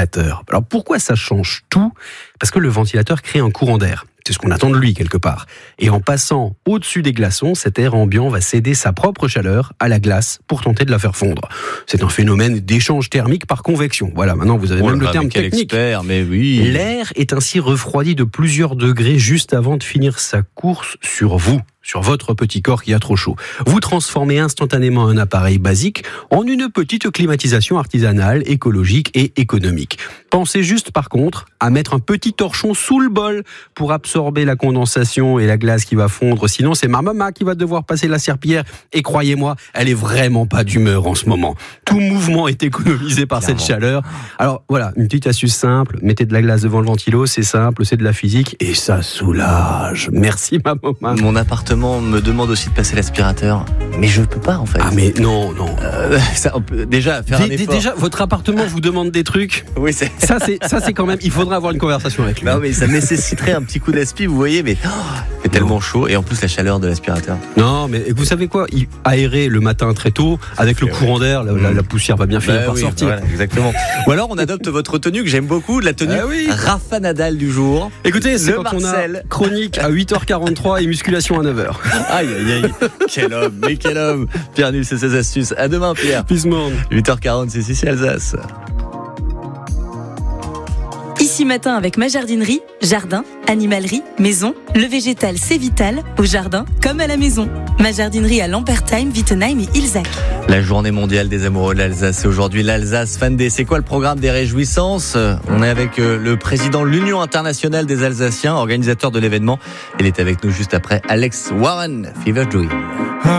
ventilateur. Alors pourquoi ça change tout ? Parce que le ventilateur crée un courant d'air. C'est ce qu'on attend de lui quelque part. Et en passant au-dessus des glaçons, cet air ambiant va céder sa propre chaleur à la glace pour tenter de la faire fondre. C'est un phénomène d'échange thermique par convection. Voilà, maintenant vous avez même le terme technique. Expert, mais oui. L'air est ainsi refroidi de plusieurs degrés juste avant de finir sa course sur vous, sur votre petit corps qui a trop chaud. Vous transformez instantanément un appareil basique en une petite climatisation artisanale, écologique et économique. Pensez juste par contre à mettre un petit torchon sous le bol pour absorber la condensation et la glace qui va fondre. Sinon, c'est ma maman qui va devoir passer la serpillière. Et croyez-moi, elle est vraiment pas d'humeur en ce moment. Tout mouvement est économisé par cette chaleur. Alors voilà, une petite astuce simple. Mettez de la glace devant le ventilo, c'est simple, c'est de la physique et ça soulage. Merci ma maman. Mon appartement me demande aussi de passer l'aspirateur, mais je peux pas en fait. Ah mais non. Ça, on peut déjà faire un effort. Déjà, votre appartement vous demande des trucs. Oui, c'est... Ça c'est quand même. Il faudra avoir une conversation avec lui. Non mais ça nécessiterait un petit coup d'aspi, vous voyez, mais c'est tellement chaud et en plus la chaleur de l'aspirateur. Non mais vous savez quoi, aérer le matin très tôt avec le courant d'air, la poussière va bien finir par sortir. Voilà, exactement. Ou alors on adopte votre tenue que j'aime beaucoup, la tenue Rafa Nadal du jour. Écoutez, c'est quand Marcel. on a chronique à 8h43 et musculation à 9h. Aïe aïe aïe, quel homme, mais quel homme. Pierre Nusse et ses astuces. À demain Pierre. Peace man. 8h40, c'est ici Alsace. Ici matin avec ma jardinerie, jardin, animalerie, maison, le végétal c'est vital, au jardin comme à la maison. Ma jardinerie à Lampertheim, Wittenheim et Ilzach. La journée mondiale des amoureux de l'Alsace, c'est aujourd'hui l'Alsace Fan Day. C'est quoi le programme des réjouissances ? On est avec le président de l'Union internationale des Alsaciens, organisateur de l'événement. Il est avec nous juste après Alex Warren, Fever Dream.